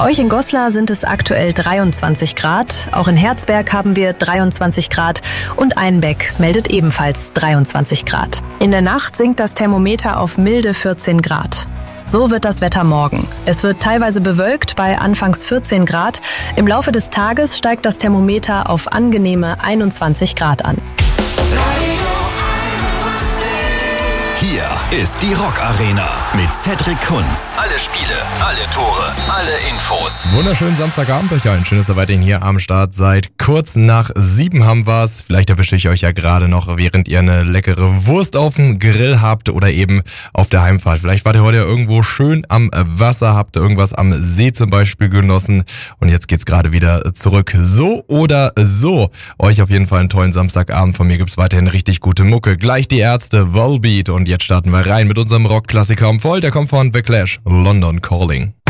Bei euch in Goslar sind es aktuell 23 Grad. Auch in Herzberg haben wir 23 Grad und Einbeck meldet ebenfalls 23 Grad. In der Nacht sinkt das Thermometer auf milde 14 Grad. So wird das Wetter morgen. Es wird teilweise bewölkt bei anfangs 14 Grad. Im Laufe des Tages steigt das Thermometer auf angenehme 21 Grad an. Hier ist die Rock Arena mit Cedric Kunz. Alle Spiele, alle Tore, alle Infos. Wunderschönen Samstagabend euch allen. Schön, dass ihr weiterhin hier am Start seid. Kurz nach 7 haben wir's. Vielleicht erwische ich euch ja gerade noch, während ihr eine leckere Wurst auf dem Grill habt oder eben auf der Heimfahrt. Vielleicht wart ihr heute ja irgendwo schön am Wasser, habt irgendwas am See zum Beispiel genossen und jetzt geht's gerade wieder zurück. So oder so. Euch auf jeden Fall einen tollen Samstagabend. Von mir gibt's weiterhin richtig gute Mucke. Gleich die Ärzte, Volbeat und jetzt starten wir rein mit unserem Rockklassiker am Voll. Der kommt von The Clash, London Calling.